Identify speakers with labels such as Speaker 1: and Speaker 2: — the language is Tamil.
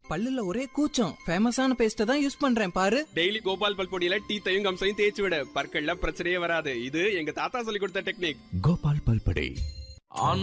Speaker 1: பல்லுல ஒரே கூச்சம். ஃபேமஸான பேஸ்ட தான் யூஸ் பண்றேன் பாரு.
Speaker 2: டெய்லி கோபால் பல்பொடியில டீத்தையும் கம்சையும் தேய்ச்சி விட, பற்கள்ல பிரச்சனையே வராது. இது எங்க தாத்தா சொல்லி கொடுத்த டெக்னிக்.
Speaker 3: கோபால் பல்படை.